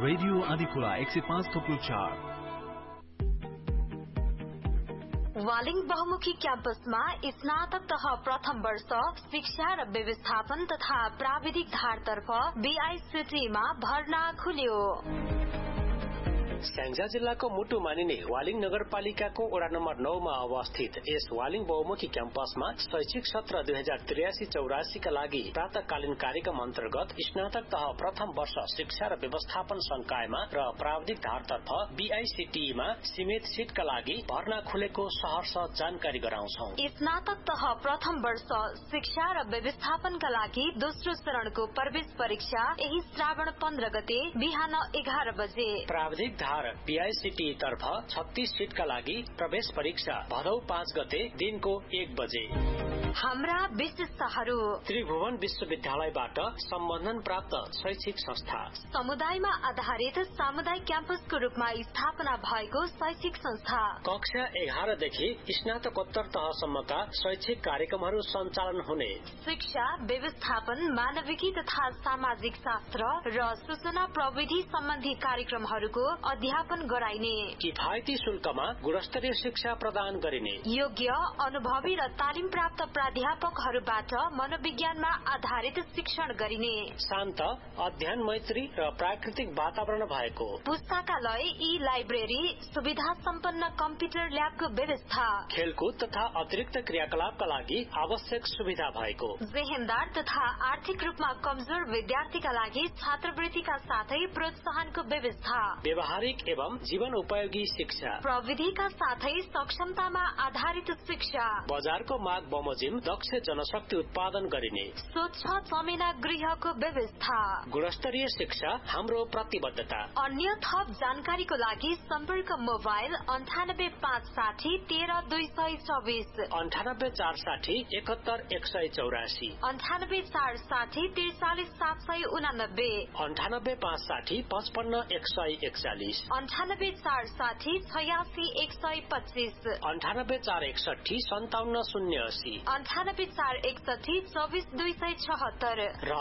Radio Adhikhola 105.4। Waling बहुमुखी क्याम्पसमा स्नातक तह प्रथम वर्ष शिक्षा र व्यवस्थापन तथा प्राविधिक धारतर्फ बीआईसीटीमा भर्ना खुल्यो। स्याङ्जा जिल्लाको मुटु मानिने वालिङ नगरपालिकाको वडा नम्बर 9 मा अवस्थित यस वालिङ बहुमुखी क्याम्पसमा शैक्षिक सत्र 2083-84 का लागि प्रातकालीन कार्यक्रम अन्तर्गत स्नातक तह प्रथम वर्ष शिक्षा र व्यवस्थापन संकायमा र प्राविधिक धारतर्फ बीआईसीटीमा सीमित सीटका लागि भर्ना खुलेको सहर्ष जानकारी गराउँछौ। स्नातक तह प्रथम वर्ष शिक्षा र व्यवस्थापनका लागि दोस्रो चरणको प्रवेश परीक्षा यही श्रावण 15 गते बिहान 11 बजे। प्राविधिक बीआईसीटी तर्फ 36 सीटका लागि प्रवेश परीक्षा भदौ 5 गते दिनको 1 बजे। हाम्रा विशेषताहरू: त्रिभुवन विश्वविद्यालयबाट सम्बन्धन प्राप्त शैक्षिक संस्था, समुदायमा आधारित सामुदायिक क्याम्पसको रूपमा स्थापना भएको शैक्षिक संस्था, कक्षा 11 देखि स्नातकोत्तर तहसम्मका शैक्षिक कार्यक्रमहरू सञ्चालन हुने, शिक्षा व्यवस्थापन मानविकी तथा सामाजिक शास्त्र र सूचना प्रविधि सम्बन्धी कार्यक्रमहरूको अध्यापन गराइने, किफायती शुल्कमा गुणस्तरीय शिक्षा प्रदान गरिने, योग्य अनुभवी र तालिम प्राप्त प्राध्यापकहरूबाट मनोविज्ञानमा आधारित शिक्षण गरिने, शान्त अध्ययन मैत्री र प्राकृतिक वातावरण भएको पुस्तकालय, ई लाइब्रेरी, सुविधा सम्पन्न कम्प्युटर ल्याबको व्यवस्था, खेलकुद तथा अतिरिक्त क्रियाकलापका लागि आवश्यक सुविधा भएको, जेहेन्दार तथा आर्थिक रूपमा कमजोर विद्यार्थीका लागि छात्रवृत्तिका साथै प्रोत्साहनको व्यवस्था, व्यवहारिक एवं जीवन उपयोगी शिक्षा, प्रविधिका साथै सक्षमतामा आधारित शिक्षा, बजारको माग बमोजिम दक्ष जनशक्ति उत्पादन गरिने, स्वच्छ चमेना गृहको व्यवस्था, गुणस्तरीय शिक्षा हाम्रो प्रतिबद्धता। अन्य थप जानकारीको लागि सम्पर्क मोबाइल 98560 13224, 98460 71184, 98460 43789, 98560 55141, 98460 86125, 98461 57080, 98461 24276 र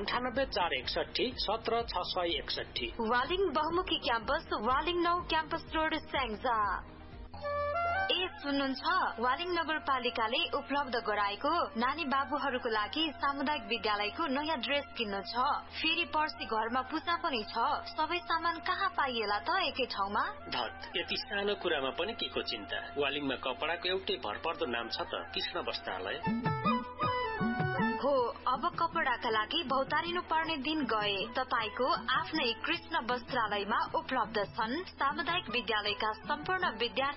98461 17661। वालिङ बहुमुखी campus, Waling 9 campus road, Syangja. सुन्नुहुन्छ, Waling नगरपालिकाले उपलब्ध गराएको नानी बाबुहरूको लागि सामुदायिक विद्यालयको नयाँ ड्रेस किन्नु छ, फेरि पर्सि घरमा पूजा पनि छ। सबै सामान कहाँ पाइएला त एकै ठाउँमा? धत, यति सानो कुरामा पनि के को चिन्ता? वालिङमा कपडाको एउटै भरपर्दो नाम छ त, कृष्ण वस्त्रालय हो। अब कपडाका लागि भौतारिनु पर्ने दिन गए। तपाईको आफ्नै कृष्ण वस्त्रालयमा उपलब्ध छन् सामुदायिक विद्यालयका सम्पूर्ण विद्यार्थी